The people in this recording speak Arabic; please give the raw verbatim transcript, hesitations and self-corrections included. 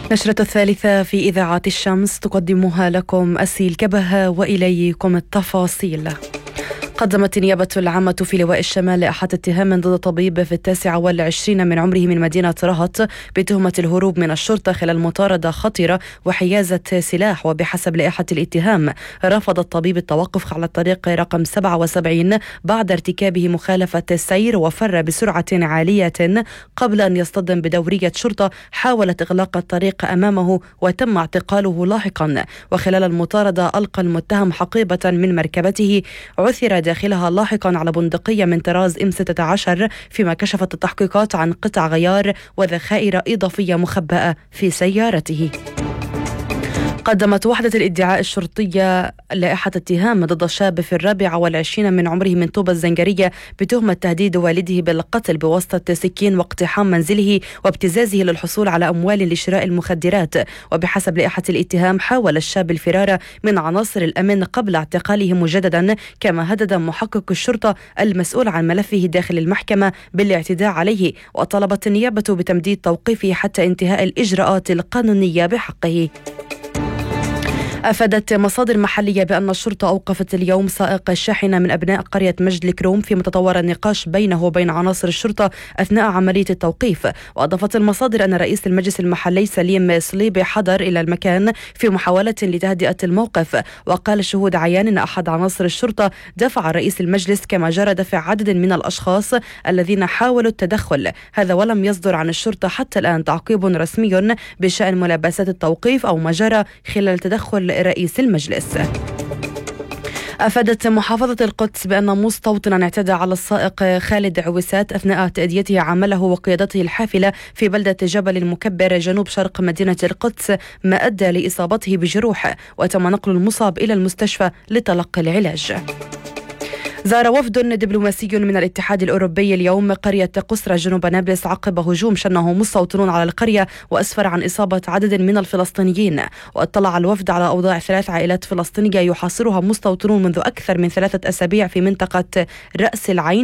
نشرة الثالثة في إذاعة الشمس تقدمها لكم أسيل كبهة وإليكم التفاصيل. قدمت النيابة العامة في لواء الشمال لائحة اتهام ضد طبيب في التاسع والعشرين من عمره من مدينة رهط بتهمة الهروب من الشرطة خلال مطاردة خطيرة وحيازة سلاح. وبحسب لائحة الاتهام رفض الطبيب التوقف على الطريق رقم سبعة وسبعين بعد ارتكابه مخالفة السير وفر بسرعة عالية قبل أن يصطدم بدورية شرطة حاولت إغلاق الطريق أمامه وتم اعتقاله لاحقا. وخلال المطاردة ألقى المتهم حقيبة من مركبته عثر داخلها لاحقا على بندقية من طراز إم ستة عشر، فيما كشفت التحقيقات عن قطع غيار وذخائر إضافية مخبأة في سيارته. قدمت وحدة الإدعاء الشرطية لائحة اتهام ضد شاب في الرابعة والعشرين من عمره من طوبة الزنجرية بتهمة تهديد والده بالقتل بواسطة سكين واقتحام منزله وابتزازه للحصول على أموال لشراء المخدرات. وبحسب لائحة الاتهام حاول الشاب الفرار من عناصر الأمن قبل اعتقاله مجددا، كما هدد محقق الشرطة المسؤول عن ملفه داخل المحكمة بالاعتداء عليه. وطلبت النيابة بتمديد توقيفه حتى انتهاء الإجراءات القانونية بحقه. أفادت مصادر محلية بأن الشرطة أوقفت اليوم سائق الشاحنة من أبناء قرية مجد الكروم فيما تطور النقاش بينه وبين عناصر الشرطة أثناء عملية التوقيف. وأضافت المصادر أن رئيس المجلس المحلي سليم صليبي حضر إلى المكان في محاولة لتهدئة الموقف. وقال الشهود عيان أن أحد عناصر الشرطة دفع رئيس المجلس، كما جرى دفع عدد من الأشخاص الذين حاولوا التدخل. هذا ولم يصدر عن الشرطة حتى الآن تعقيب رسمي بشأن ملابسات التوقيف أو ما جرى خلال تدخل رئيس المجلس. أفادت محافظة القدس بأن مستوطنا اعتدى على السائق خالد عويسات أثناء تأديته عمله وقيادته الحافلة في بلدة جبل المكبر جنوب شرق مدينة القدس، ما أدى لإصابته بجروح، وتم نقل المصاب إلى المستشفى لتلقي العلاج. زار وفد دبلوماسي من الاتحاد الأوروبي اليوم قرية قسرة جنوب نابلس عقب هجوم شنه مستوطنون على القرية وأسفر عن إصابة عدد من الفلسطينيين. واطلع الوفد على أوضاع ثلاث عائلات فلسطينية يحاصرها مستوطنون منذ أكثر من ثلاثة أسابيع في منطقة رأس العين